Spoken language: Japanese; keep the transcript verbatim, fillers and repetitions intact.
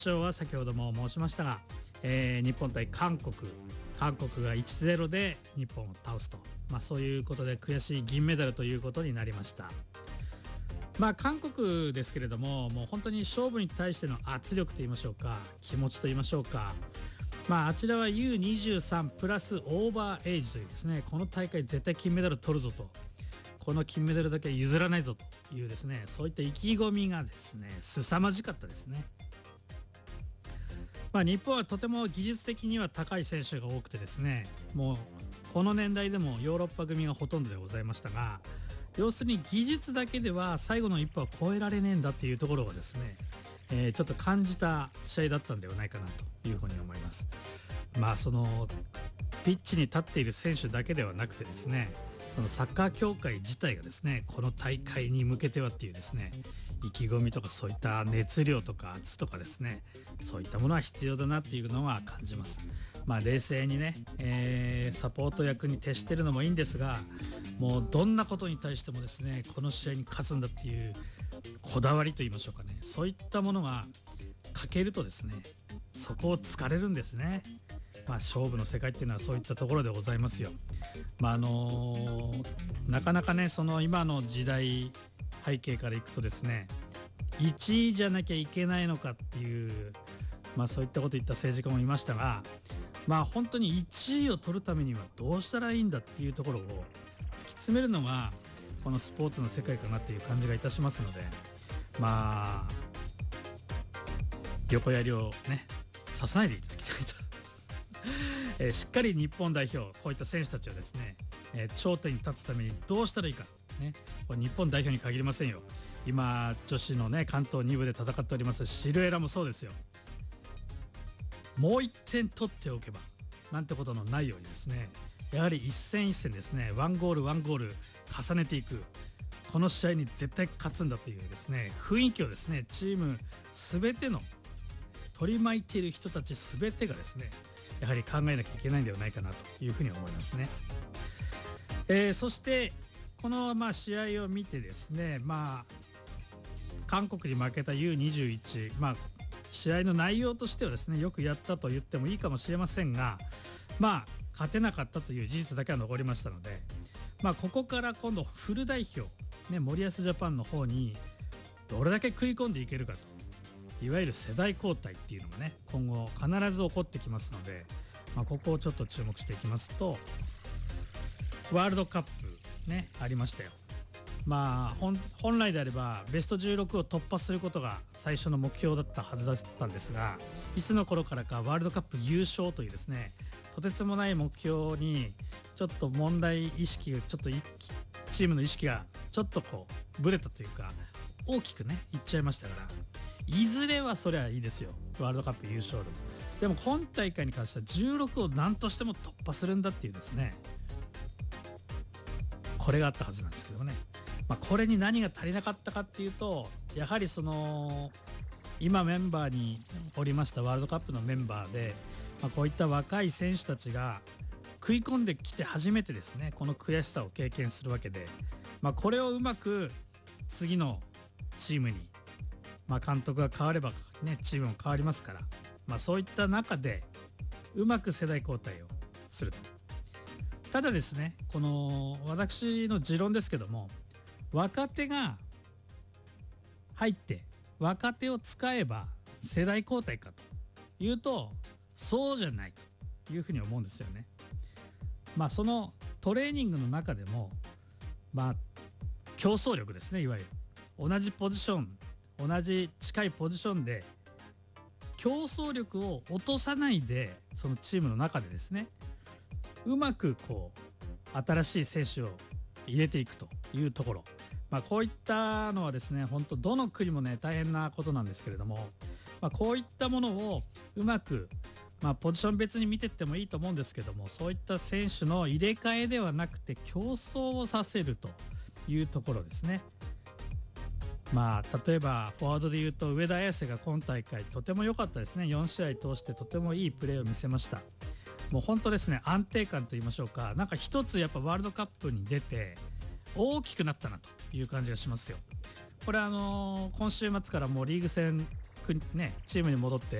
勝は先ほども申しましたが、えー日本対韓国韓国が いちたいゼロ で日本を倒すと、まあ、そういうことで悔しい銀メダルということになりました。まあ韓国ですけれども、もう本当に勝負に対しての圧力といいましょうか、気持ちといいましょうか、まああちらは ユーにじゅうさん プラスオーバーエイジというですね、この大会絶対金メダル取るぞと、この金メダルだけは譲らないぞというですね、そういった意気込みがですね凄まじかったですね。まあ、日本はとても技術的には高い選手が多くてですね、もうこの年代でもヨーロッパ組がほとんどでございましたが、要するに技術だけでは最後の一歩は超えられねえんだっていうところをですね、えーちょっと感じた試合だったんではないかなというふうに思います。まあそのピッチに立っている選手だけではなくてですね、そのサッカー協会自体がですね、この大会に向けてはっていうですね、意気込みとかそういった熱量とか圧とかですね、そういったものは必要だなっていうのは感じます。まあ冷静にね、えーサポート役に徹してるのもいいんですが、もうどんなことに対してもですね、この試合に勝つんだっていうこだわりと言いましょうかね、そういったものが欠けるとですね、そこを突かれるんですね。まあ勝負の世界っていうのはそういったところでございますよ。まああのなかなかね、その今の時代背景からいくとですね、いちいじゃなきゃいけないのかっていう、まあそういったこと言った政治家もいましたが、まあ本当にいちいを取るためにはどうしたらいいんだっていうところを突き詰めるのがこのスポーツの世界かなっていう感じがいたしますので、まあ横やりをねささないでいただきたいとえーしっかり日本代表、こういった選手たちはですね、えー頂点に立つためにどうしたらいいか、ね、これ日本代表に限りませんよ。今女子のね関東に部で戦っておりますシルエラもそうですよ。もういってん取っておけばなんてことのないようにですね、やはり一戦一戦ですね、ワンゴールワンゴール重ねていく、この試合に絶対勝つんだというですね雰囲気をですね、チーム全ての取り巻いている人たち全てがですね、やはり考えなきゃいけないんではないかなというふうに思いますね。えーそしてこのまあ試合を見てですね、まあ韓国に負けた ユーにじゅういち、まあ試合の内容としてはですね、よくやったと言ってもいいかもしれませんが、まあ勝てなかったという事実だけは残りましたので、まあここから今度フル代表ね、森保ジャパンの方にどれだけ食い込んでいけるかと、いわゆる世代交代っていうのがね、今後必ず起こってきますので、まあ、ここをちょっと注目していきますと、ワールドカップねありましたよ。まあ 本, 本来であればベストじゅうろくを突破することが最初の目標だったはずだったんですが、いつの頃からかワールドカップ優勝というですね、とてつもない目標にちょっと問題意識がちょっといチームの意識がちょっとこうブレたというか、大きくねいっちゃいましたから、いずれはそりゃいいですよ、ワールドカップ優勝でも。でも今大会に関してはじゅうろくを何としても突破するんだっていうですね、これがあったはずなんですけどね。まあ、これに何が足りなかったかっていうと、やはりその今メンバーにおりましたワールドカップのメンバーで、まあ、こういった若い選手たちが食い込んできて初めてですね、この悔しさを経験するわけで、まあ、これをうまく次のチームに、まあ、監督が変われば、ね、チームも変わりますから、まあ、そういった中でうまく世代交代をすると。ただですね、この私の持論ですけども、若手が入って若手を使えば世代交代かというと、そうじゃないというふうに思うんですよね。まあそのトレーニングの中でも、まあ競争力ですね、いわゆる同じポジション、同じ近いポジションで競争力を落とさないで、そのチームの中でですね、うまくこう新しい選手を入れていくというところ、まあ、こういったのはですね、本当どの国もね大変なことなんですけれども、まあ、こういったものをうまく、まあ、ポジション別に見ていってもいいと思うんですけども、そういった選手の入れ替えではなくて競争をさせるというところですね。まあ例えばフォワードでいうと上田綺世が今大会とても良かったですね。よん試合通してとてもいいプレーを見せました。もう本当ですね、安定感と言いましょうか、なんか一つやっぱワールドカップに出て大きくなったなという感じがしますよ。これあのー今週末からもうリーグ戦国ねチームに戻って